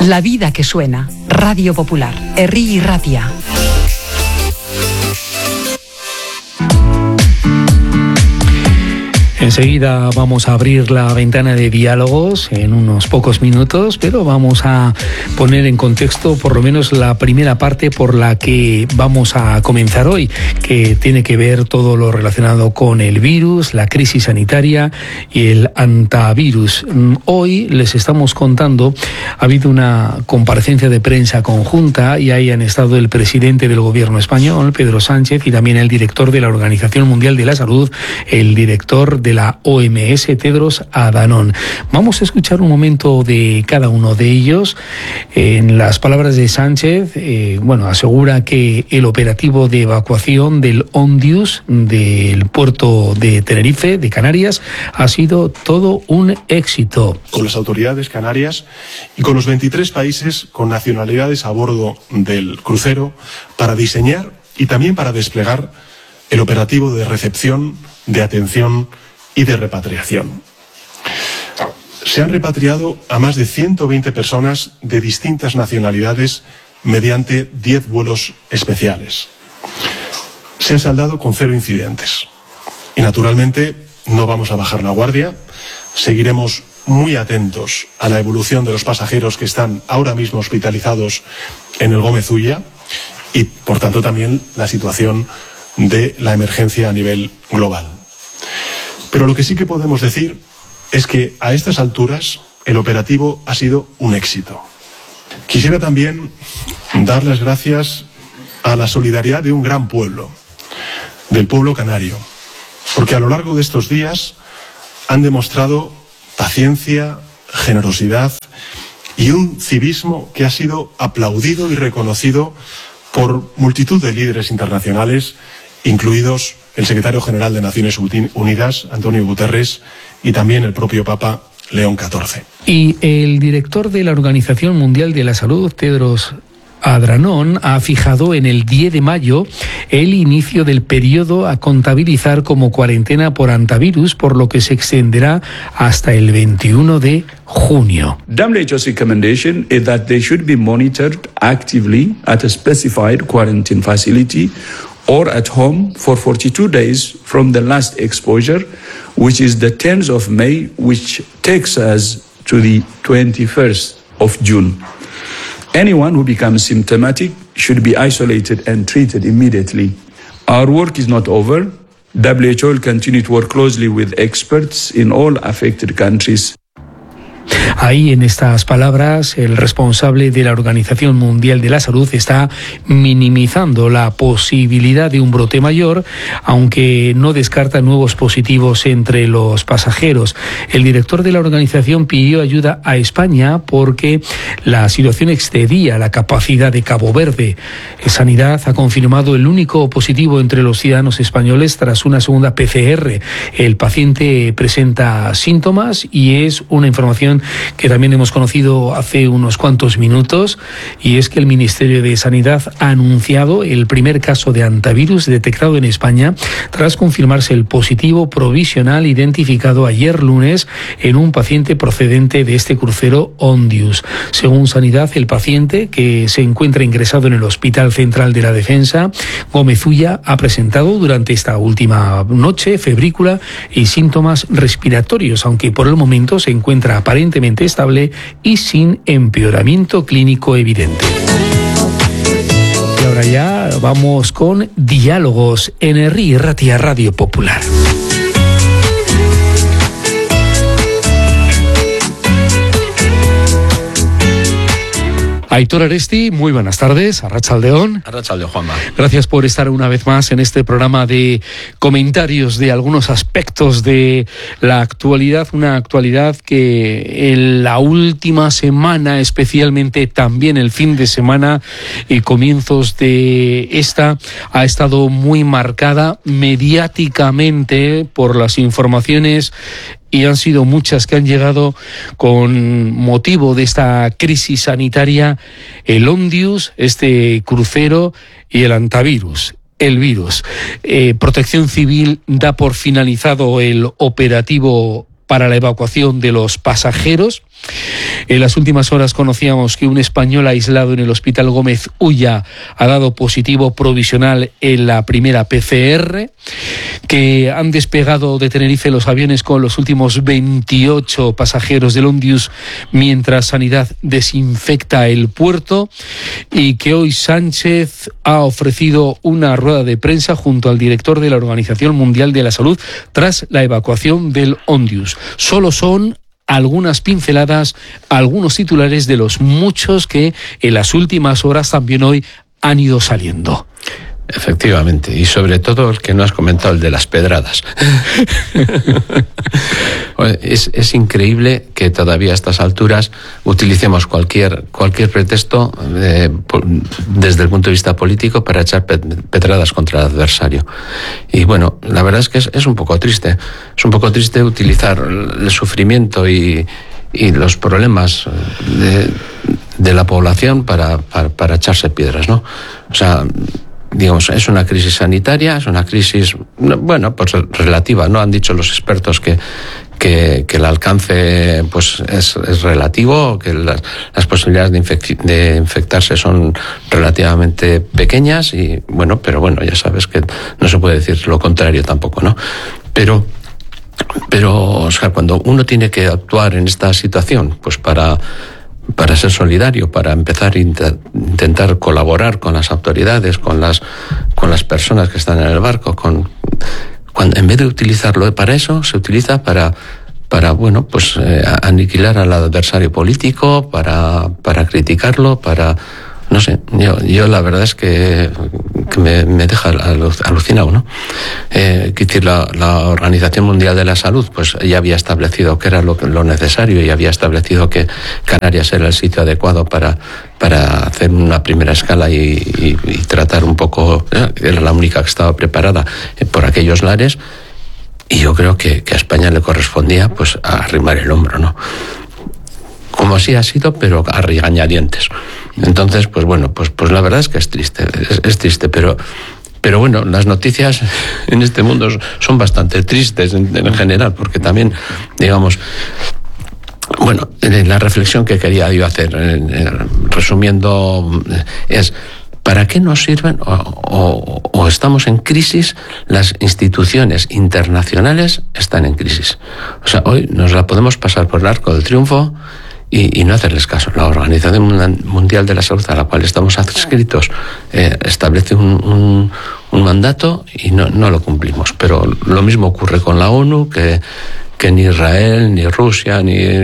La vida que suena. Radio Popular. Herri Ratia. Enseguida vamos a abrir la ventana de diálogos en unos pocos minutos, pero vamos a poner en contexto por lo menos la primera parte por la que vamos a comenzar hoy, que tiene que ver todo lo relacionado con el virus, la crisis sanitaria y el antivirus. Hoy les estamos contando, ha habido una comparecencia de prensa conjunta y ahí han estado el presidente del gobierno español, Pedro Sánchez, y también el director de la Organización Mundial de la Salud, el director de la OMS, Tedros Adhanom. Vamos a escuchar un momento de cada uno de ellos. En las palabras de Sánchez, asegura que el operativo de evacuación del Ondius del puerto de Tenerife, de Canarias, ha sido todo un éxito. Con las autoridades canarias y con los 23 países con nacionalidades a bordo del crucero para diseñar y también para desplegar el operativo de recepción, de atención y de repatriación. Se han repatriado a más de 120 personas de distintas nacionalidades mediante 10 vuelos especiales. Se han saldado con 0 incidentes. Y naturalmente no vamos a bajar la guardia. Seguiremos muy atentos a la evolución de los pasajeros que están ahora mismo hospitalizados en el Gómez Ulla y, por tanto, también la situación de la emergencia a nivel global. Pero lo que sí que podemos decir es que a estas alturas el operativo ha sido un éxito. Quisiera también dar las gracias a la solidaridad de un gran pueblo, del pueblo canario, porque a lo largo de estos días han demostrado paciencia, generosidad y un civismo que ha sido aplaudido y reconocido por multitud de líderes internacionales, incluidos el secretario general de Naciones Unidas, Antonio Guterres, y también el propio Papa León XIV. Y el director de la Organización Mundial de la Salud, Tedros Adhanom, ha fijado en el 10 de mayo el inicio del periodo a contabilizar como cuarentena por antivirus, por lo que se extenderá hasta el 21 de junio. WHO's recommendation is that they should be monitored actively at a specified quarantine facility or at home for 42 days from the last exposure, which is the 10th of May, which takes us to the 21st of June. Anyone who becomes symptomatic should be isolated and treated immediately. Our work is not over. WHO will continue to work closely with experts in all affected countries. Ahí, en estas palabras, el responsable de la Organización Mundial de la Salud está minimizando la posibilidad de un brote mayor, aunque no descarta nuevos positivos entre los pasajeros. El director de la organización pidió ayuda a España porque la situación excedía la capacidad de Cabo Verde. Sanidad ha confirmado el único positivo entre los ciudadanos españoles tras una segunda PCR. El paciente presenta síntomas y es una información que también hemos conocido hace unos cuantos minutos, y es que el Ministerio de Sanidad ha anunciado el primer caso de antivirus detectado en España tras confirmarse el positivo provisional identificado ayer lunes en un paciente procedente de este crucero Ondius. Según Sanidad, el paciente, que se encuentra ingresado en el Hospital Central de la Defensa, Gómez Ulla, ha presentado durante esta última noche febrícula y síntomas respiratorios, aunque por el momento se encuentra aparentemente estable y sin empeoramiento clínico evidente. Y ahora ya vamos con diálogos en Herri Ratia, Radio Popular. Aitor Aresti, muy buenas tardes. Arratsaldeon. Arratsaldeon, Juanma. Gracias por estar una vez más en este programa de comentarios de algunos aspectos de la actualidad, una actualidad que en la última semana, especialmente también el fin de semana y comienzos de esta, ha estado muy marcada mediáticamente por las informaciones, y han sido muchas que han llegado con motivo de esta crisis sanitaria: el Ondius, este crucero, y el antivirus, el virus. Protección Civil da por finalizado el operativo para la evacuación de los pasajeros. En las últimas horas conocíamos que un español aislado en el Hospital Gómez Ulla ha dado positivo provisional en la primera PCR, que han despegado de Tenerife los aviones con los últimos 28 pasajeros del Ondius mientras Sanidad desinfecta el puerto, y que hoy Sánchez ha ofrecido una rueda de prensa junto al director de la Organización Mundial de la Salud tras la evacuación del Ondius. Solo son algunas pinceladas, algunos titulares de los muchos que en las últimas horas también hoy han ido saliendo. Efectivamente, y sobre todo el que no has comentado, el de las pedradas. Es increíble que todavía a estas alturas utilicemos cualquier pretexto desde el punto de vista político para echar pedradas contra el adversario. Y bueno, la verdad es que es un poco triste. Es un poco triste utilizar el sufrimiento y los problemas de la población para echarse piedras, ¿no? O sea, digamos, es una crisis sanitaria, es una crisis, bueno, pues relativa, ¿no? Han dicho los expertos que el alcance pues es relativo, que las posibilidades de infectarse son relativamente pequeñas, y bueno, pero bueno, ya sabes que no se puede decir lo contrario tampoco, ¿no? Pero o sea, cuando uno tiene que actuar en esta situación, pues para ser solidario, para empezar a intentar colaborar con las autoridades, con las personas que están en el barco, cuando en vez de utilizarlo para eso, se utiliza para bueno, pues aniquilar al adversario político, para criticarlo, no sé, yo la verdad es que me deja alucinado, ¿no? Decir, la Organización Mundial de la Salud pues ya había establecido que era lo necesario, y había establecido que Canarias era el sitio adecuado para hacer una primera escala y tratar un poco, era la única que estaba preparada por aquellos lares, y yo creo que a España le correspondía pues arrimar el hombro, ¿no? Como así ha sido, pero a regañadientes. Entonces, pues bueno, pues la verdad es que es triste, pero bueno, las noticias en este mundo son bastante tristes en general, porque también, digamos, bueno, la reflexión que quería yo hacer, resumiendo, es: ¿para qué nos sirven o estamos en crisis? Las instituciones internacionales están en crisis. O sea, hoy nos la podemos pasar por el arco del triunfo y no hacerles caso. La Organización Mundial de la Salud, a la cual estamos adscritos, establece un mandato y no lo cumplimos. Pero lo mismo ocurre con la ONU, que ni Israel, ni Rusia,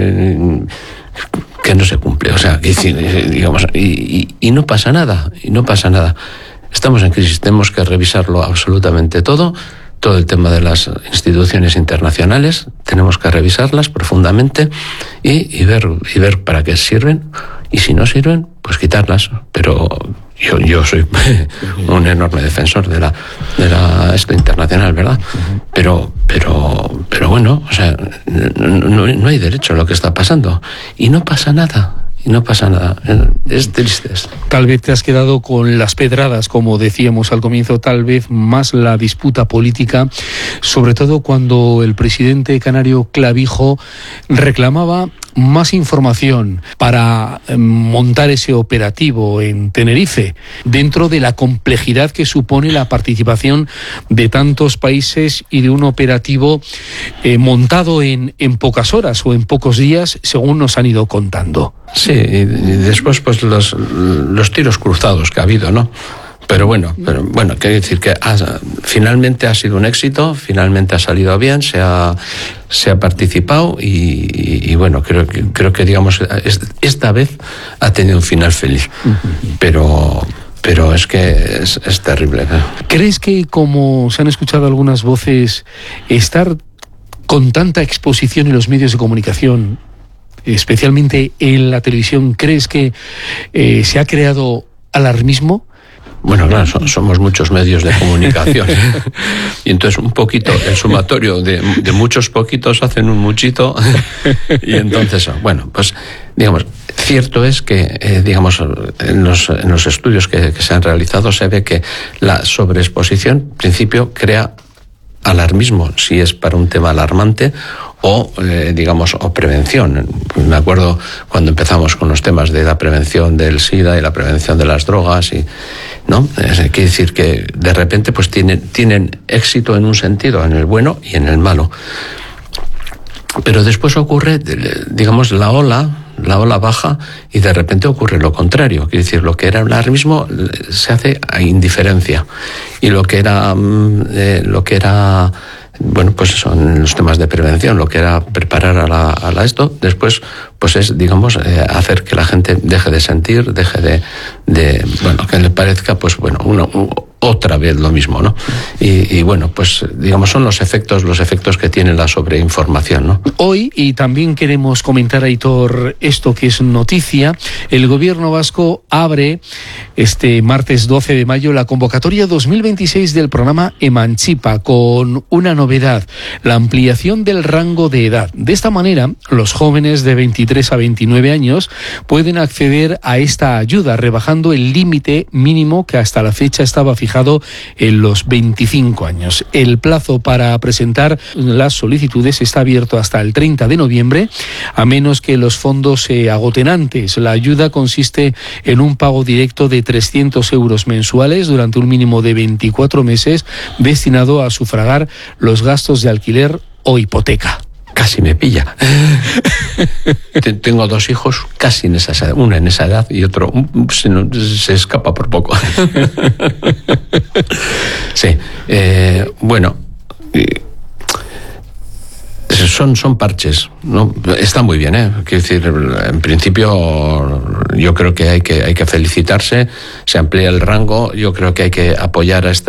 que no se cumple. O sea, digamos, y no pasa nada, Estamos en crisis, tenemos que revisarlo absolutamente todo el tema de las instituciones internacionales, tenemos que revisarlas profundamente y ver para qué sirven, y si no sirven, pues quitarlas. Pero yo soy un enorme defensor de la esto internacional, ¿verdad? Pero bueno, o sea, no hay derecho a lo que está pasando, y no pasa nada. Es triste. Tal vez te has quedado con las pedradas, como decíamos al comienzo, tal vez más la disputa política, sobre todo cuando el presidente canario Clavijo reclamaba más información para montar ese operativo en Tenerife, dentro de la complejidad que supone la participación de tantos países y de un operativo montado en pocas horas o en pocos días, según nos han ido contando. Sí, y después pues los tiros cruzados que ha habido, ¿no? Pero bueno, quiero decir que finalmente ha sido un éxito, finalmente ha salido bien, se ha participado y bueno, creo que digamos esta vez ha tenido un final feliz. Pero es que es terrible. ¿Crees que, como se han escuchado algunas voces, estar con tanta exposición en los medios de comunicación, especialmente en la televisión, crees que se ha creado alarmismo? Bueno, claro, somos muchos medios de comunicación. Y entonces un poquito, el sumatorio de muchos poquitos hacen un muchito. Y entonces, bueno, pues digamos, cierto es que, digamos, en los estudios que se han realizado se ve que la sobreexposición, en principio, crea alarmismo, si es para un tema alarmante, o o prevención. Me acuerdo cuando empezamos con los temas de la prevención del SIDA y la prevención de las drogas, y ¿no? Quiere decir que de repente pues tienen éxito en un sentido, en el bueno y en el malo. Pero después ocurre, la ola baja, y de repente ocurre lo contrario. Quiere decir, lo que era un alarmismo se hace a indiferencia, y lo que era bueno, pues son los temas de prevención, lo que era preparar a esto, después pues es, hacer que la gente deje de sentir, deje de que le parezca, pues otra vez lo mismo, ¿no? Y bueno, pues son los efectos que tiene la sobreinformación, ¿no? Hoy, y también queremos comentar, Aitor, esto que es noticia, el gobierno vasco abre este martes 12 de mayo la convocatoria 2026 del programa Emancipa, con una novedad: la ampliación del rango de edad. De esta manera, los jóvenes de 23 a 29 años pueden acceder a esta ayuda, rebajando el límite mínimo que hasta la fecha estaba fijado en los 25 años. El plazo para presentar las solicitudes está abierto hasta el 30 de noviembre, a menos que los fondos se agoten antes. La ayuda consiste en un pago directo de 300 euros mensuales durante un mínimo de 24 meses, destinado a sufragar los gastos de alquiler o hipoteca. Casi me pilla. Tengo 2 hijos casi en esa edad, una en esa edad y otro se escapa por poco. Sí, bueno, son parches, ¿no? Está muy bien, quiero decir, en principio yo creo que hay que felicitarse. Se amplía el rango. Yo creo que hay que apoyar a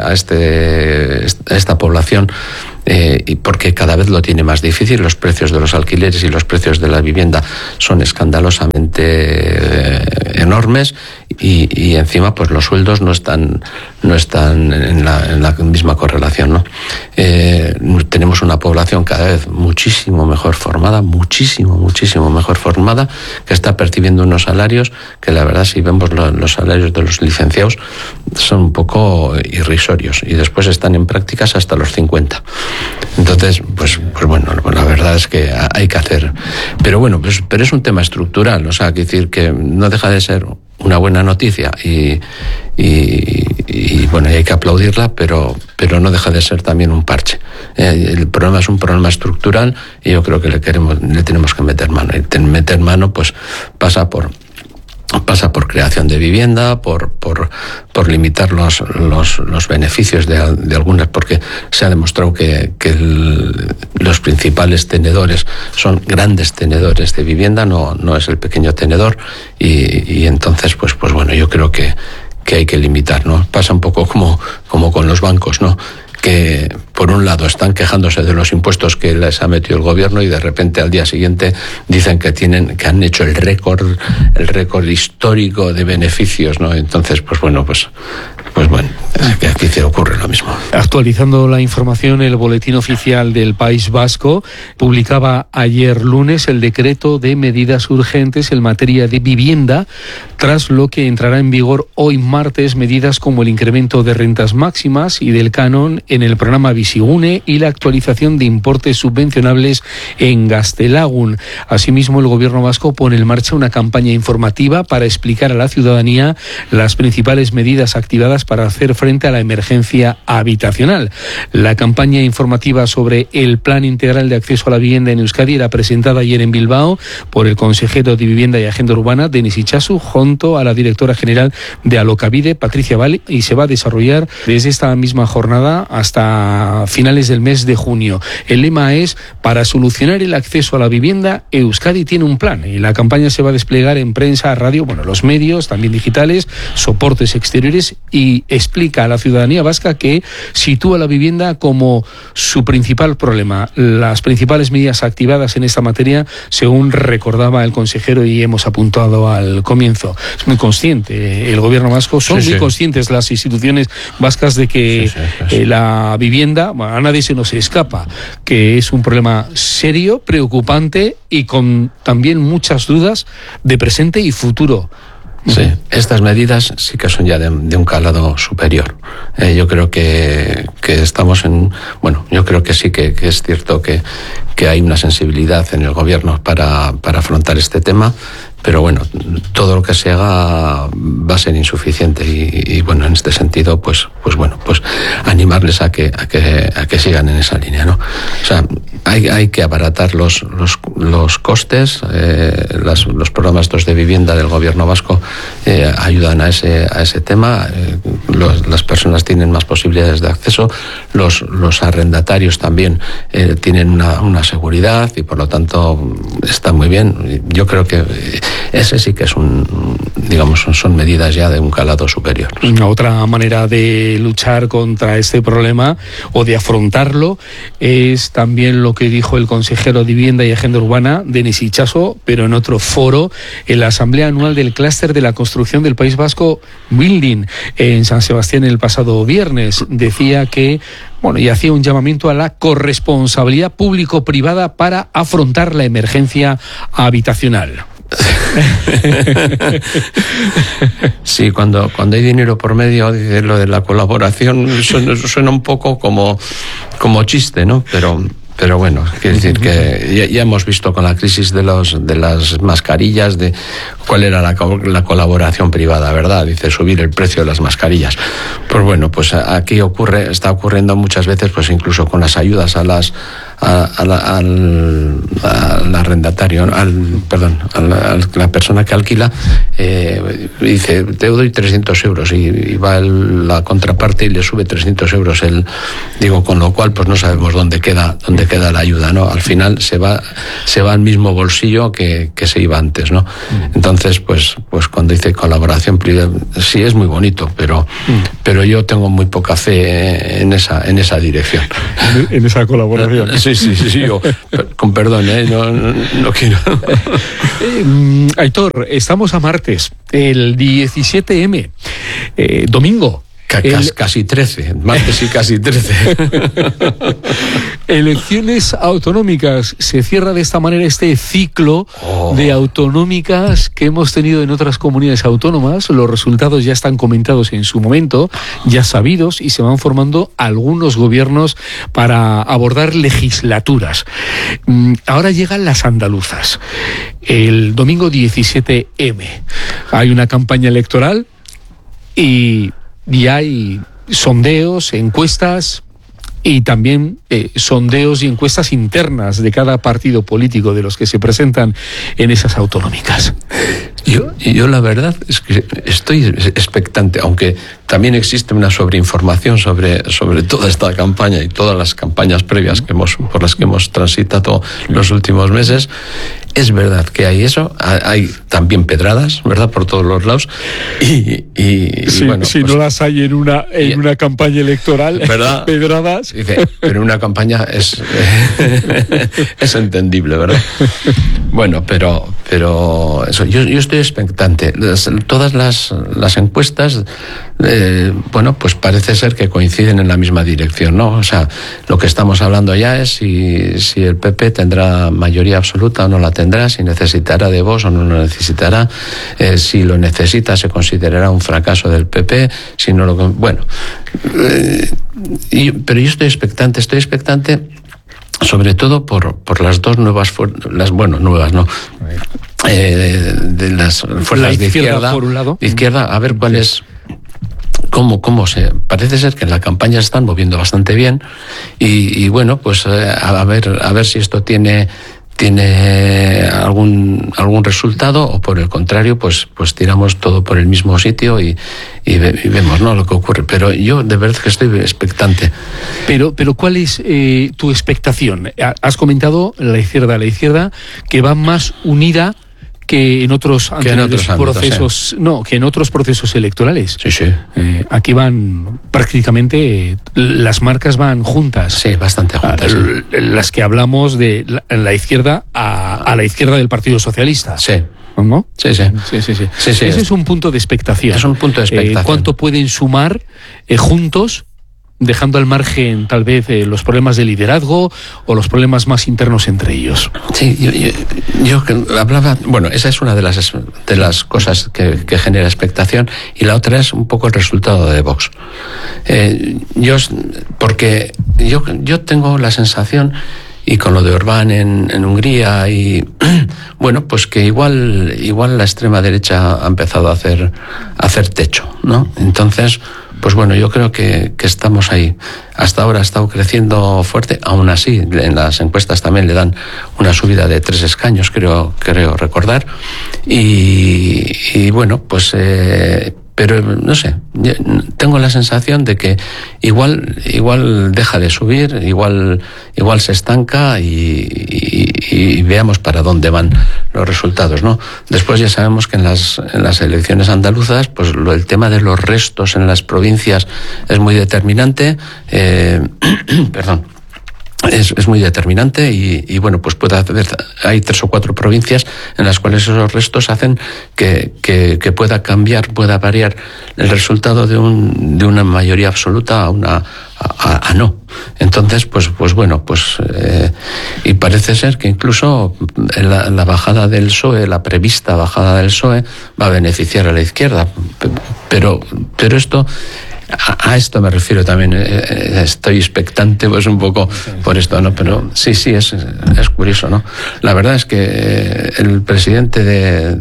esta población, y porque cada vez lo tiene más difícil. Los precios de los alquileres y los precios de la vivienda son escandalosamente enormes, y encima pues los sueldos no están en la misma correlación, ¿no? Tenemos una población cada vez muchísimo mejor formada, muchísimo mejor formada, que está percibiendo unos salarios que, la verdad, si vemos los salarios de los licenciados, son un poco irrisorios, y después están en prácticas hasta los 50. Entonces, pues bueno, la verdad es que hay que hacer. Pero bueno, pero es un tema estructural, o sea, quiero decir que no deja de ser una buena noticia, y bueno, hay que aplaudirla, pero no deja de ser también un parche. El problema es un problema estructural, y yo creo que le tenemos que meter mano. Y meter mano pues pasa por creación de vivienda, por limitar los beneficios de algunas, porque se ha demostrado que los principales tenedores son grandes tenedores de vivienda, no es el pequeño tenedor, y entonces pues bueno, yo creo que hay que limitar, ¿no? Pasa un poco como con los bancos, ¿no? Que por un lado están quejándose de los impuestos que les ha metido el gobierno, y de repente al día siguiente dicen que han hecho el récord histórico de beneficios, ¿no? Entonces, pues bueno, que aquí se ocurre lo mismo. Actualizando la información, el Boletín Oficial del País Vasco publicaba ayer lunes el decreto de medidas urgentes en materia de vivienda, tras lo que entrará en vigor hoy martes medidas como el incremento de rentas máximas y del canon en el programa Bizigune y la actualización de importes subvencionables en Gaztelagun. Asimismo, el gobierno vasco pone en marcha una campaña informativa para explicar a la ciudadanía las principales medidas activadas para hacer frente a la emergencia habitacional. La campaña informativa sobre el Plan Integral de Acceso a la Vivienda en Euskadi era presentada ayer en Bilbao por el consejero de Vivienda y Agenda Urbana, Denis Itxasu, junto a la directora general de Alokabide, Patricia Val, y se va a desarrollar desde esta misma jornada hasta finales del mes de junio. El lema es: para solucionar el acceso a la vivienda, Euskadi tiene un plan, y la campaña se va a desplegar en prensa, radio, los medios también digitales, soportes exteriores, y explica a la ciudadanía vasca que sitúa la vivienda como su principal problema. Las principales medidas activadas en esta materia, según recordaba el consejero y hemos apuntado al comienzo. Es muy consciente el gobierno vasco, son muy conscientes las instituciones vascas de que la vivienda, a nadie se nos escapa, que es un problema serio, preocupante y con también muchas dudas de presente y futuro. Sí, estas medidas sí que son ya de un calado superior. Yo creo que estamos yo creo que sí que es cierto que que hay una sensibilidad en el gobierno para afrontar este tema. Pero bueno, todo lo que se haga va a ser insuficiente y bueno, en este sentido, pues animarles a que sigan en esa línea, ¿no? O sea, hay que abaratar los costes. Los programas de vivienda del gobierno vasco ayudan a ese tema. Las personas tienen más posibilidades de acceso. Los arrendatarios también tienen una seguridad y por lo tanto está muy bien. Yo creo que ese sí que son medidas ya de un calado superior. Otra manera de luchar contra este problema o de afrontarlo es también lo que dijo el consejero de Vivienda y Agenda Urbana, Denis Itxaso, pero en otro foro, en la Asamblea Anual del Clúster de la Construcción del País Vasco, Building, en San Sebastián el pasado viernes. Decía que y hacía un llamamiento a la corresponsabilidad público-privada para afrontar la emergencia habitacional. Sí, cuando hay dinero por medio, dice lo de la colaboración suena un poco como chiste, ¿no? Pero bueno, quiero decir que ya hemos visto con la crisis de las mascarillas de cuál era la colaboración privada, ¿verdad? Dice subir el precio de las mascarillas. Pues bueno, pues aquí está ocurriendo muchas veces, pues incluso con las ayudas al arrendatario, a la persona que alquila, dice, te doy 300 euros y va la contraparte y le sube 300 euros con lo cual pues no sabemos dónde queda la ayuda, ¿no? Al final se va al mismo bolsillo que se iba antes, ¿no? Entonces, pues cuando dice colaboración privada, sí es muy bonito, pero yo tengo muy poca fe en esa dirección. En esa colaboración. Sí, yo, con perdón, no quiero. Aitor, estamos a martes, el 17M, domingo. Casi 13, martes y casi 13. Elecciones autonómicas. Se cierra de esta manera este ciclo de autonómicas que hemos tenido en otras comunidades autónomas. Los resultados ya están comentados en su momento, ya sabidos, y se van formando algunos gobiernos para abordar legislaturas. Ahora llegan las andaluzas. El domingo 17M. Hay una campaña electoral y hay sondeos, encuestas y también sondeos y encuestas internas de cada partido político de los que se presentan en esas autonómicas. Yo la verdad es que estoy expectante, aunque también existe una sobreinformación sobre toda esta campaña y todas las campañas previas por las que hemos transitado los últimos meses. Es verdad que hay eso, hay también pedradas, ¿verdad?, por todos los lados. Y bueno, si no las hay en una campaña electoral, ¿verdad?, pedradas. Dice, pero una campaña es entendible, ¿verdad? Bueno, pero eso, yo estoy expectante. Todas las encuestas, pues parece ser que coinciden en la misma dirección, ¿no? O sea, lo que estamos hablando ya es si el PP tendrá mayoría absoluta o no la tendrá, si necesitará de Vox o no lo necesitará, si lo necesita se considerará un fracaso del PP, si no lo... Bueno, pero yo estoy expectante sobre todo por las dos nuevas nuevas, ¿no? De las fuerzas de izquierda, por un lado, a ver cuál es. ¿Cómo se...? Parece ser que en la campaña se están moviendo bastante bien y bueno, pues a ver si esto tiene algún resultado o por el contrario pues tiramos todo por el mismo sitio y vemos, ¿no?, lo que ocurre. Pero yo de verdad que estoy expectante. Pero ¿cuál es tu expectación? Has comentado la izquierda que va más unida que en otros procesos, sí. No, que en otros procesos electorales. Sí. Aquí van prácticamente, las marcas van juntas. Sí, bastante juntas. Las que hablamos de la izquierda a la izquierda del Partido Socialista. Sí. ¿No? Sí. Ese es un punto de expectación. Es un punto de expectación. ¿Cuánto pueden sumar juntos, dejando al margen tal vez los problemas de liderazgo o los problemas más internos entre ellos? Sí, yo hablaba, bueno, esa es una de las cosas que genera expectación, y la otra es un poco el resultado de Vox. Porque yo tengo la sensación, con lo de Orbán en Hungría, y bueno, pues que igual la extrema derecha ha empezado a hacer techo, ¿no? Entonces, pues bueno, yo creo que estamos ahí. Hasta ahora ha estado creciendo fuerte, aún así en las encuestas también le dan una subida de 3 escaños, creo recordar, y bueno, pues pero no sé, tengo la sensación de que igual deja de subir, igual se estanca, y veamos para dónde van los resultados, ¿no? Después ya sabemos que en las elecciones andaluzas, pues el tema de los restos en las provincias es muy determinante. Perdón. Es muy determinante, y bueno, pues hay 3 o 4 provincias en las cuales esos restos hacen que pueda variar el resultado de una mayoría absoluta a no. Entonces, pues bueno, y parece ser que incluso la bajada del PSOE, la prevista bajada del PSOE, va a beneficiar a la izquierda, pero esto... A esto me refiero también. Estoy expectante, pues un poco por esto, ¿no? Pero sí, es curioso, ¿no? La verdad es que el presidente de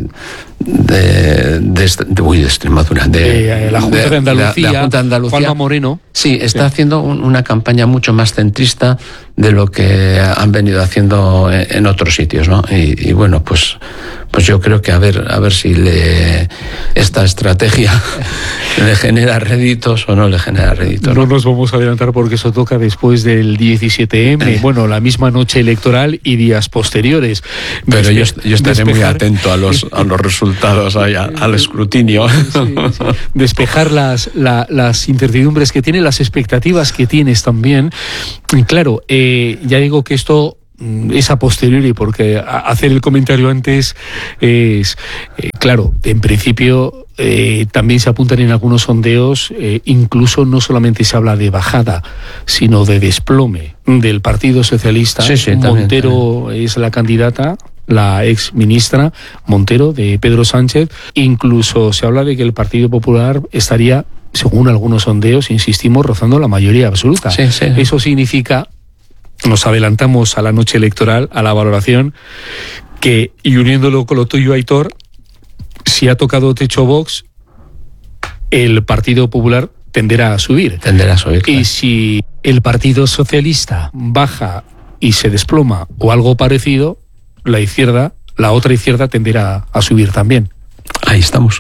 Extremadura, de la Junta de Andalucía, Juanma Moreno, sí, está haciendo una campaña mucho más centrista de lo que han venido haciendo en otros sitios, ¿no? Y bueno, pues yo creo que a ver si esta estrategia le genera réditos o no le genera réditos. No nos vamos a adelantar porque eso toca después del 17M, bueno, la misma noche electoral y días posteriores. Pero yo estaré muy atento a los resultados, al escrutinio. Sí. Despejar las incertidumbres que tiene, las expectativas que tienes también. Y claro, ya digo que esto es a posteriori, porque hacer el comentario antes es claro, en principio también se apuntan en algunos sondeos, incluso no solamente se habla de bajada, sino de desplome del Partido Socialista. Sí, Montero también. Es la candidata, la ex ministra Montero, de Pedro Sánchez. Incluso se habla de que el Partido Popular estaría, según algunos sondeos, insistimos, rozando la mayoría absoluta. Sí. Eso significa, nos adelantamos a la noche electoral, a la valoración, que, y uniéndolo con lo tuyo, Aitor, si ha tocado techo Vox, el Partido Popular tenderá a subir. Claro. Y si el Partido Socialista baja y se desploma o algo parecido, la otra izquierda tenderá a subir también. Ahí estamos.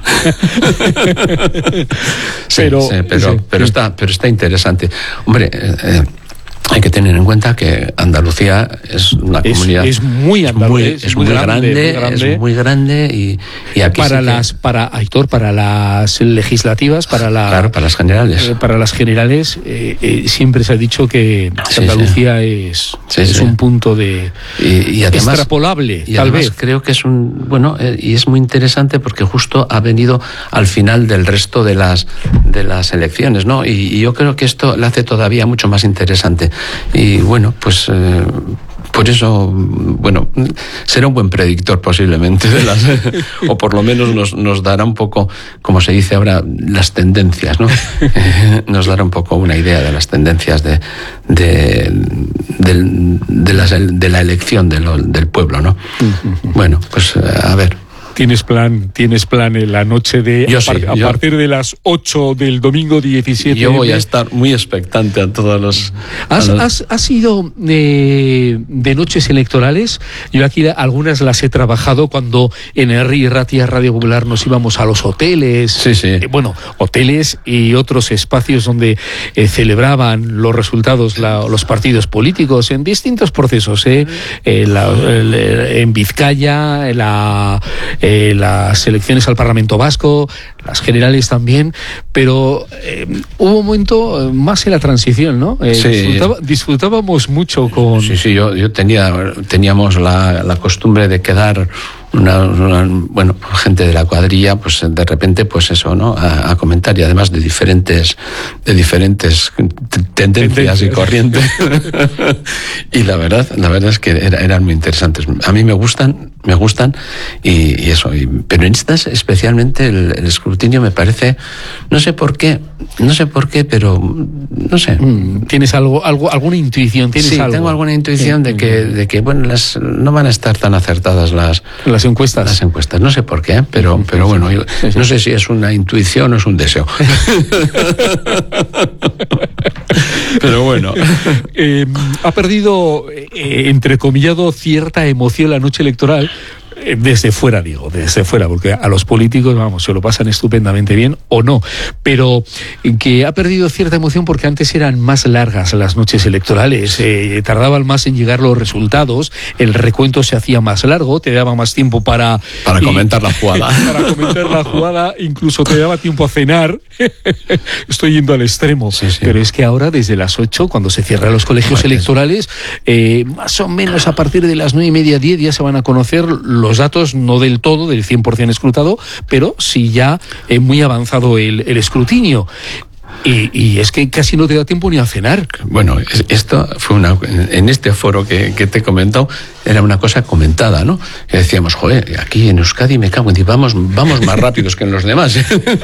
Pero está interesante. Hombre, hay que tener en cuenta que Andalucía es una comunidad es muy grande, y aquí para las legislativas, para las generales. Para las generales siempre se ha dicho que Andalucía es un punto de y además, extrapolable, y tal además vez. Creo que es y es muy interesante porque justo ha venido al final del resto de las elecciones, ¿no? Y yo creo que esto le hace todavía mucho más interesante. Y bueno, pues por eso, bueno, será un buen predictor posiblemente o por lo menos nos dará un poco, como se dice ahora, las tendencias, ¿no? Nos dará un poco una idea de las tendencias de la elección del pueblo, ¿no? Bueno, pues a ver. ¿Tienes plan en la noche de a partir de las 8 del domingo 17? Yo voy a estar muy expectante a todos los... ¿Has ido de noches electorales? Yo aquí algunas las he trabajado cuando en RI Ratia Radio Popular nos íbamos a los hoteles. Sí. Hoteles y otros espacios donde celebraban los resultados los partidos políticos en distintos procesos. En Vizcaya, las elecciones al Parlamento Vasco, las generales también, pero hubo un momento más en la transición, ¿no? Disfrutábamos mucho con... Sí, yo teníamos la costumbre de quedar bueno, gente de la cuadrilla, pues de repente, pues eso, ¿no? A comentar, y además de diferentes tendencias y corrientes. Y la verdad es que eran muy interesantes. A mí me gustan, y eso. Pero en estas, especialmente el escrutinio, me parece, no sé por qué, pero no sé. ¿Tienes alguna intuición? Sí, algo? Tengo alguna intuición de que bueno, no van a estar tan acertadas las encuestas. Las encuestas, no sé por qué, pero bueno, no sé si es una intuición o es un deseo. Pero bueno. Ha perdido, entrecomillado, cierta emoción la noche electoral. Desde fuera, porque a los políticos, vamos, se lo pasan estupendamente bien o no, pero que ha perdido cierta emoción porque antes eran más largas las noches electorales, tardaban más en llegar los resultados, el recuento se hacía más largo, te daba más tiempo para comentar la jugada. Para comentar la jugada, incluso te daba tiempo a cenar. Estoy yendo al extremo, sí. Pero es que ahora desde las 8, cuando se cierran los colegios electorales, más o menos a partir de las 9:30, 10 ya se van a conocer los datos, no del todo, del 100% escrutado, pero sí ya muy avanzado el escrutinio. Y es que casi no te da tiempo ni a cenar. Bueno, esto fue en este foro que te he comentado, era una cosa comentada, ¿no? Que decíamos, joder, aquí en Euskadi me cago en Dios, vamos más rápidos que en los demás.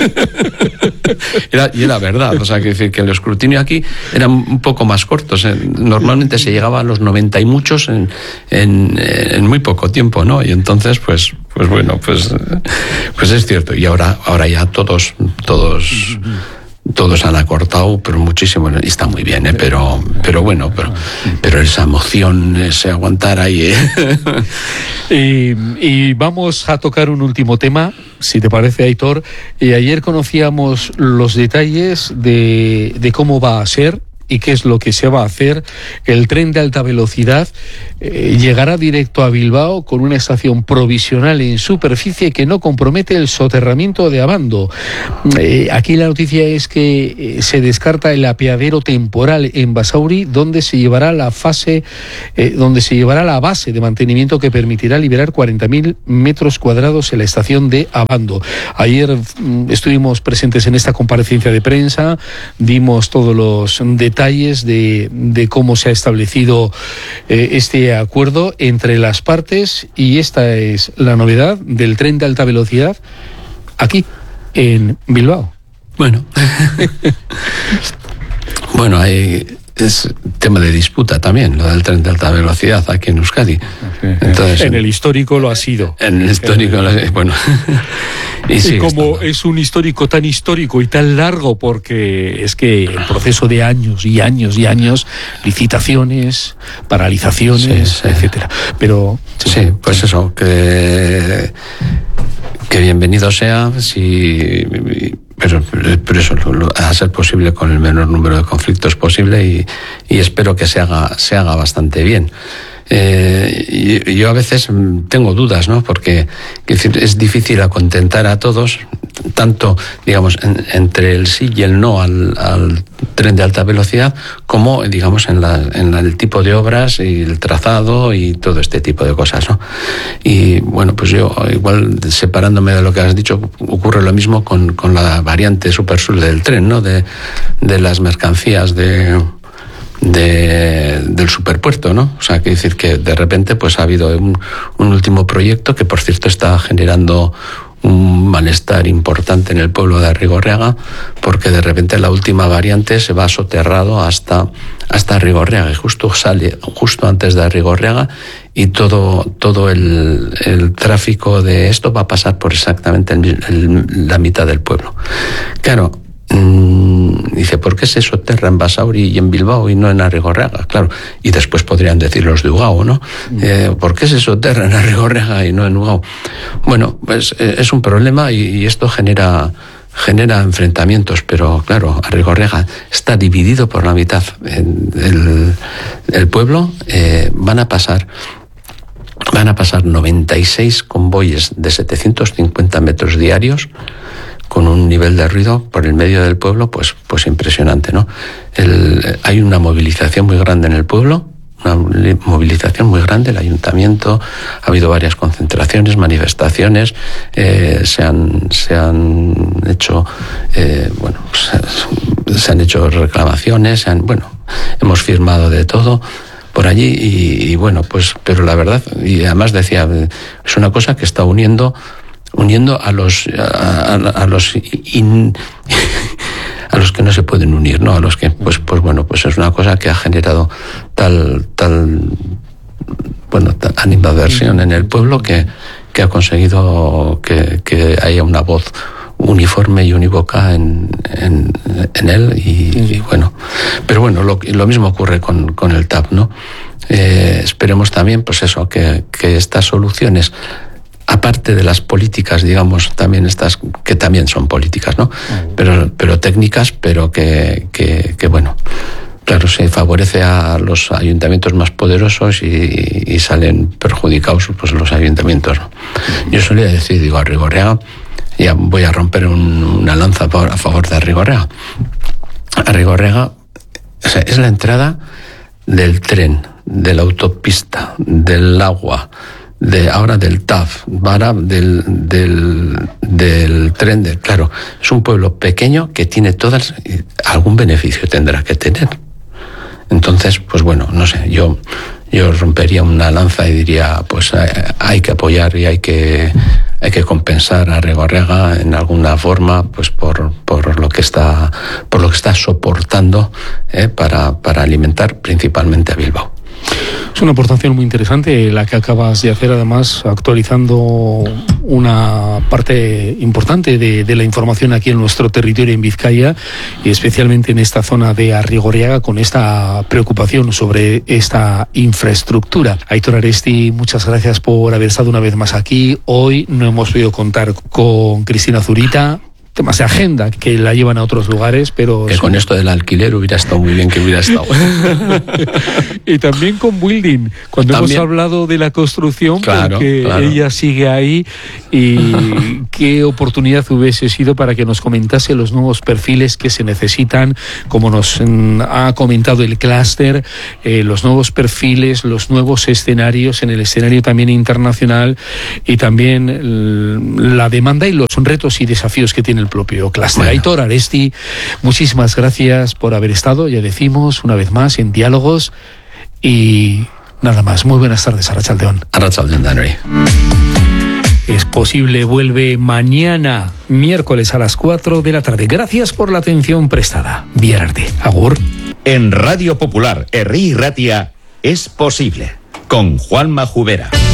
Y era verdad, o sea, que decir que el escrutinio aquí era un poco más corto. Normalmente se llegaba a los 90 y muchos en muy poco tiempo, ¿no? Y entonces, pues bueno, pues es cierto. Y ahora ya todos han acortado, pero muchísimo, y está muy bien, pero bueno, pero esa emoción, ese aguantar ahí. Y vamos a tocar un último tema, si te parece, Aitor. Ayer conocíamos los detalles de cómo va a ser y qué es lo que se va a hacer. El tren de alta velocidad llegará directo a Bilbao con una estación provisional en superficie que no compromete el soterramiento de Abando. Aquí la noticia es que se descarta el apeadero temporal en Basauri, donde se llevará la base de mantenimiento que permitirá liberar 40.000 metros cuadrados en la estación de Abando. Ayer estuvimos presentes en esta comparecencia de prensa, dimos todos los detalles de cómo se ha establecido este acuerdo entre las partes, y esta es la novedad del tren de alta velocidad aquí en Bilbao. Bueno, es tema de disputa también, lo del tren de alta velocidad aquí en Euskadi. Entonces, en el histórico lo ha sido. En el histórico, bueno. Y como es un histórico tan histórico y tan largo, porque es que el proceso de años y años y años, licitaciones, paralizaciones, etcétera. Pero sí, pues eso, que bienvenido sea, pero eso, a ser posible con el menor número de conflictos posible, y espero que se haga bastante bien. Yo a veces tengo dudas, ¿no? Porque es difícil acontentar a todos, tanto, digamos, entre el sí y el no al tren de alta velocidad, como, digamos, en el tipo de obras y el trazado y todo este tipo de cosas, ¿no? Y bueno, pues yo, igual, separándome de lo que has dicho, ocurre lo mismo con la variante super-sur del tren, ¿no? De las mercancías del superpuerto, ¿no? O sea, quiere decir que de repente pues ha habido un último proyecto que, por cierto, está generando un malestar importante en el pueblo de Arrigorriaga, porque de repente la última variante se va soterrado hasta Arrigorriaga, y justo antes de Arrigorriaga, y todo el tráfico de esto va a pasar por exactamente la mitad del pueblo. Claro, dice, ¿por qué se soterra en Basauri y en Bilbao y no en Arrigorriaga? Claro, y después podrían decir los de Ugao, ¿no? ¿Por qué se soterra en Arrigorriaga y no en Ugao? Bueno, pues es un problema, y esto genera enfrentamientos, pero claro, Arrigorriaga está dividido por la mitad. El pueblo van a pasar 96 convoyes de 750 metros diarios, con un nivel de ruido por el medio del pueblo, pues impresionante, ¿no? Hay una movilización muy grande en el pueblo, movilización muy grande. El ayuntamiento, ha habido varias concentraciones, manifestaciones, se han hecho se han hecho reclamaciones, hemos firmado de todo por allí y bueno, pues, pero la verdad, y además decía, es una cosa que está uniendo a los que no se pueden unir, ¿no? A los que, pues es una cosa que ha generado tal animadversión en el pueblo que ha conseguido que haya una voz uniforme y unívoca en él y bueno, pero bueno, lo mismo ocurre con el TAP, ¿no? Esperemos también, pues eso, que estas soluciones, aparte de las políticas, digamos, también estas, que también son políticas, ¿no? Pero técnicas, pero que bueno, claro, se favorece a los ayuntamientos más poderosos y salen perjudicados, pues, los ayuntamientos, ¿no? Yo solía decir, a Arrigorriaga, ya voy a romper una lanza a favor de Arrigorriaga. Arrigorriaga, o sea, es la entrada del tren, de la autopista, del agua, ahora del TAF, ahora del tren, claro, es un pueblo pequeño que tiene algún beneficio tendrá que tener. Entonces, pues bueno, no sé, yo rompería una lanza y diría, pues hay que apoyar y hay que compensar a Arrigorriaga en alguna forma, pues por lo que está soportando, para alimentar principalmente a Bilbao. Es una aportación muy interesante la que acabas de hacer, además actualizando una parte importante de la información aquí en nuestro territorio en Vizcaya y especialmente en esta zona de Arrigorriaga, con esta preocupación sobre esta infraestructura. Aitor Aresti, muchas gracias por haber estado una vez más aquí. Hoy no hemos podido contar con Cristina Zurita, temas de agenda que la llevan a otros lugares, pero... Que con esto del alquiler hubiera estado muy bien que hubiera estado. Y también con Building, cuando hemos hablado de la construcción, claro, porque ella sigue ahí, y qué oportunidad hubiese sido para que nos comentase los nuevos perfiles que se necesitan, como nos ha comentado el clúster, los nuevos perfiles, los nuevos escenarios en el escenario también internacional, y también la demanda y los retos y desafíos que tiene el propio clúster. Bueno. Aitor Aresti, muchísimas gracias por haber estado, ya decimos, una vez más en Diálogos, y nada más. Muy buenas tardes, Arratsaldeon. Arratsaldeon, Danry. Es posible vuelve mañana, miércoles a las 4 de la tarde. Gracias por la atención prestada. Bihar arte. Agur. En Radio Popular, Herri y Ratia, es posible, con Juanma Jubera.